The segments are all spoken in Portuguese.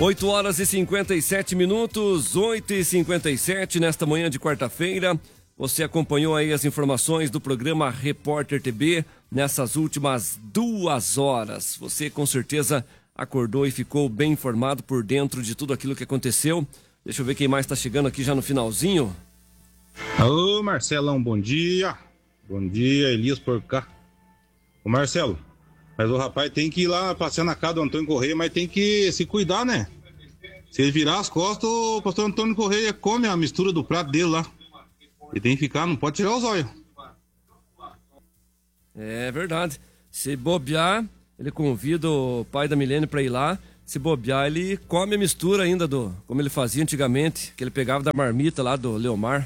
8 horas e 57 minutos, 8h57 nesta manhã de quarta-feira. Você acompanhou aí as informações do programa Repórter TB nessas últimas 2 horas. Você com certeza acordou e ficou bem informado por dentro de tudo aquilo que aconteceu. Deixa eu ver quem mais está chegando aqui já no finalzinho. Alô, Marcelão, bom dia. Bom dia, Elias por cá. Ô, Marcelo, mas o rapaz tem que ir lá passear na casa do Antônio Correia, mas tem que se cuidar, né? Se ele virar as costas, o pastor Antônio Correia come a mistura do prato dele lá. Ele tem que ficar, não pode tirar os olhos. É verdade. Se bobear, ele convida o pai da Milene para ir lá. Se bobear, ele come a mistura ainda como ele fazia antigamente, que ele pegava da marmita lá do Leomar.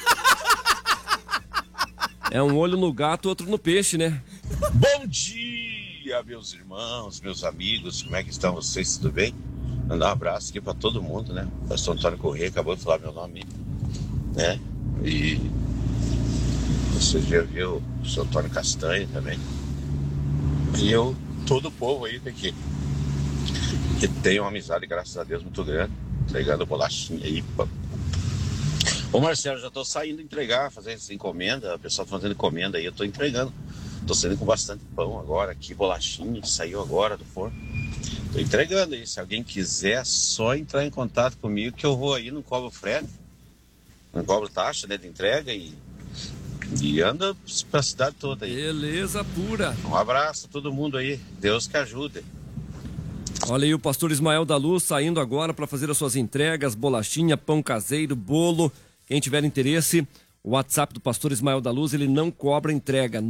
É um olho no gato, outro no peixe, né? Bom dia, meus irmãos, meus amigos, como é que estão vocês? Tudo bem? Mandar um abraço aqui para todo mundo, né? O pastor Antônio Correia acabou de falar meu nome, né? E você já viu o seu Antônio Castanho também. E eu, todo o povo aí daqui, que tem uma amizade, graças a Deus, muito grande, entregando bolachinha aí. Ô Marcelo, já tô saindo entregar, fazer essa encomenda, o pessoal tá fazendo encomenda aí, eu tô entregando. Tô saindo com bastante pão agora aqui, bolachinha, saiu agora do forno. Tô entregando aí, se alguém quiser, só entrar em contato comigo que eu vou aí, não cobro frete, não cobro taxa, né, de entrega e anda pra cidade toda aí. Beleza pura. Um abraço a todo mundo aí, Deus que ajude. Olha aí o pastor Ismael da Luz saindo agora para fazer as suas entregas, bolachinha, pão caseiro, bolo. Quem tiver interesse, o WhatsApp do pastor Ismael da Luz, ele não cobra entrega,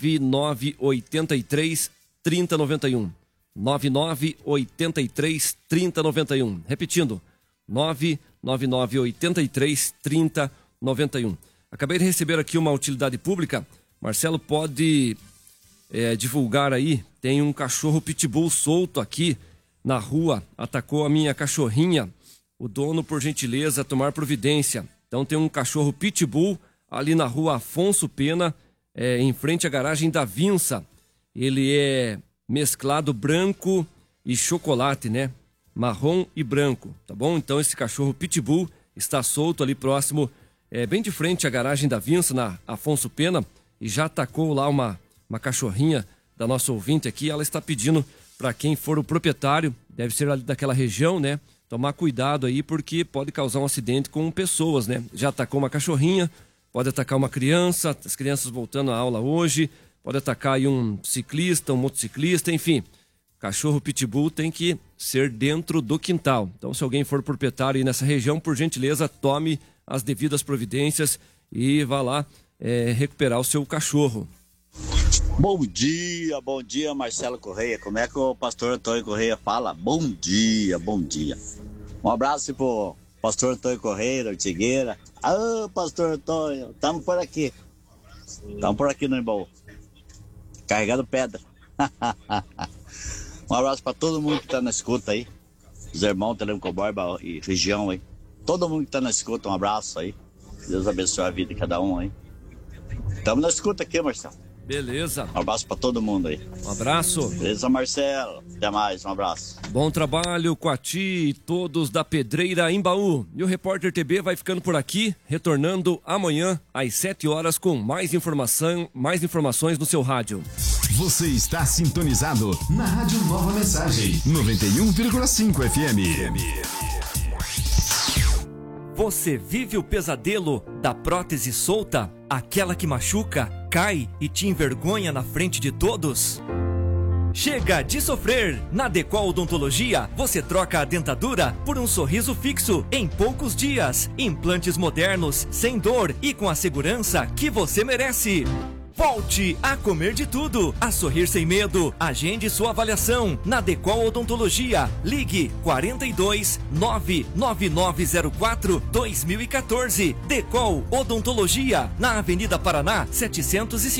9983 3091. 9983 3091. Repetindo, 99983 3091. Acabei de receber aqui uma utilidade pública. Marcelo, pode divulgar aí, tem um cachorro pitbull solto aqui na rua, atacou a minha cachorrinha. O dono, por gentileza, tomar providência. Então tem um cachorro pitbull ali na rua Afonso Pena, em frente à garagem da Vinça. Ele é mesclado branco e chocolate, né? Marrom e branco, tá bom? Então esse cachorro pitbull está solto ali próximo, bem de frente à garagem da Vinça, na Afonso Pena, e já atacou lá uma cachorrinha da nossa ouvinte aqui. Ela está pedindo para quem for o proprietário, deve ser ali daquela região, né? Tomar cuidado aí, porque pode causar um acidente com pessoas, né? Já atacou uma cachorrinha, pode atacar uma criança, as crianças voltando à aula hoje, pode atacar aí um ciclista, um motociclista, enfim. Cachorro pitbull tem que ser dentro do quintal. Então, se alguém for proprietário aí nessa região, por gentileza, tome as devidas providências e vá lá recuperar o seu cachorro. Bom dia, Marcelo Correia. Como é que o pastor Antônio Correia fala? Bom dia. Um abraço pro pastor Antônio Correia, da Ortigueira. Ah, pastor Antônio, estamos por aqui no Embaú, carregando pedra. Um abraço para todo mundo que tá na escuta aí, os irmãos Telemco Borba e região aí. Todo mundo que tá na escuta, um abraço aí. Deus abençoe a vida de cada um aí. Estamos na escuta aqui, Marcelo. Beleza. Um abraço pra todo mundo aí. Um abraço. Beleza, Marcelo. Até mais, um abraço. Bom trabalho com a ti e todos da Pedreira Embaú. E o Repórter TB vai ficando por aqui, retornando amanhã às 7 horas com mais informações no seu rádio. Você está sintonizado na Rádio Nova Mensagem, 91,5 FM. Você vive o pesadelo da prótese solta? Aquela que machuca, cai e te envergonha na frente de todos? Chega de sofrer! Na Decol Odontologia, você troca a dentadura por um sorriso fixo em poucos dias. Implantes modernos, sem dor e com a segurança que você merece. Volte a comer de tudo, a sorrir sem medo. Agende sua avaliação na Decol Odontologia. Ligue 42 99904 2014. Decol Odontologia, na Avenida Paraná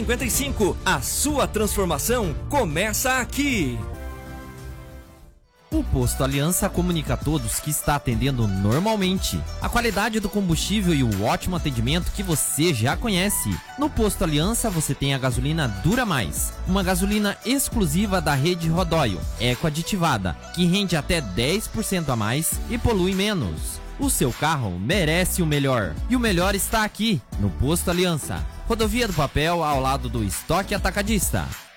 755. A sua transformação começa aqui. O Posto Aliança comunica a todos que está atendendo normalmente. A qualidade do combustível e o ótimo atendimento que você já conhece. No Posto Aliança você tem a gasolina Dura Mais, uma gasolina exclusiva da rede Rodóio, eco-aditivada, que rende até 10% a mais e polui menos. O seu carro merece o melhor. E o melhor está aqui, no Posto Aliança. Rodovia do Papel, ao lado do Estoque Atacadista.